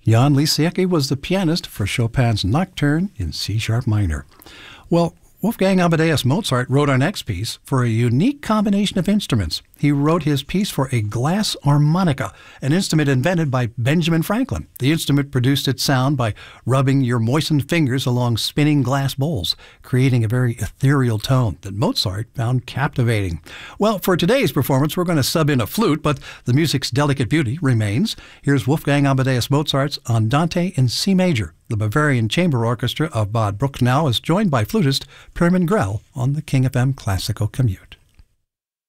Jan Lisiecki was the pianist for Chopin's Nocturne in C-sharp minor. Well, Wolfgang Amadeus Mozart wrote our next piece for a unique combination of instruments. He wrote his piece for a glass harmonica, an instrument invented by Benjamin Franklin. The instrument produced its sound by rubbing your moistened fingers along spinning glass bowls, creating a very ethereal tone that Mozart found captivating. Well, for today's performance, we're going to sub in a flute, but the music's delicate beauty remains. Here's Wolfgang Amadeus Mozart's Andante in C major. The Bavarian Chamber Orchestra of Bad Brucknau is joined by flutist Pirmin Grell on the King FM Classical Commute.